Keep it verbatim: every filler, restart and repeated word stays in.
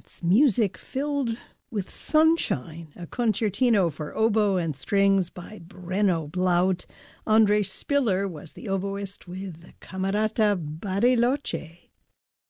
It's music filled with sunshine, a concertino for oboe and strings by Brenno Blaut. Andre Spiller was the oboist with Camerata Bariloche.